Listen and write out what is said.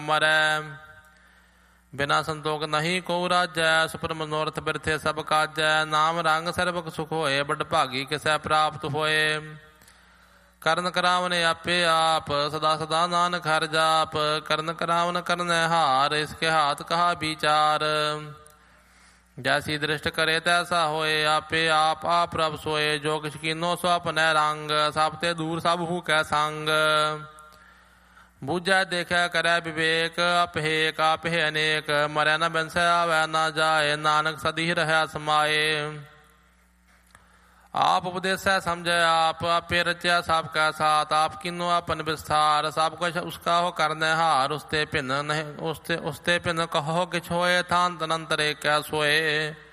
ਮਰੈ। ਬਿਨਾ ਸੰਤੋਖ ਨਹੀਂ ਕੋ ਰਾਜੈ, ਸੁਪਰ ਮਨੋਰਥ ਬਿਰਥੇ ਸਭ ਕਾਜੈ। ਨਾਮ ਰੰਗ ਸਰਬਕ ਸੁਖ ਹੋਏ, ਬੜ ਭਾਗੀ ਕਿਸੈ ਪ੍ਰਾਪਤ ਹੋਏ। ਕਰਨ ਕਰਾਵਨ ਆਪੇ ਆਪ, ਸਦਾ ਸਦਾ ਨਾਨਕ ਹਰਿ ਜਾਪ। ਕਰਨ ਕਰਾਵਨ ਕਰਨੈ ਹਾਰ, ਇਸਕੇ ਹਾਥ ਕਹਾ ਵਿਚਾਰ। ਜੈਸੀ ਦ੍ਰਿਸ਼ਟ ਕਰੇ ਤੈਸਾ ਹੋਏ, ਆਪੇ ਆਪ ਆਪ ਪ੍ਰਭ ਸੋਏ। ਜੋ ਕਿਛ ਕੀਨੋ ਸੋ ਆਪਣੈ ਰੰਗ, ਸਭ ਤੇ ਦੂਰ ਸਭ ਹੂ ਕੈ ਸੰਗ। ਬੂਝੈ ਦੇਖੈ ਕਰੈ ਵਿਵੇਕ, ਆਪਹੇਕ ਆਪੇ ਅਨੇਕ। ਮਰੈ ਨ ਬਿਨਸੈ ਆਵੈ ਨਾ ਜਾਏ, ਨਾਨਕ ਸਦੀ ਰਹਿਆ ਸਮਾਏ। ਆਪ ਉਪਦੇਸੈ ਸਮਝੈ ਆਪ, ਆਪੇ ਰਚਿਆ ਸਭ ਕੈ ਸਾਥ। ਆਪ ਕੀਨੋ ਆਪਨ ਵਿਸਥਾਰ, ਸਭ ਕੁਛ ਉਸਕਾ ਹੋ ਕਰਨੈ ਹਾਰ। ਉਸਤੇ ਭਿੰਨ ਨਹੀਂ ਉਸਤੇ ਭਿੰਨ ਕਹੋ ਕਿਛ ਹੋਏ, ਥਾਨ ਤਨੰਤਰ ਏਕੈ ਸੋਏ।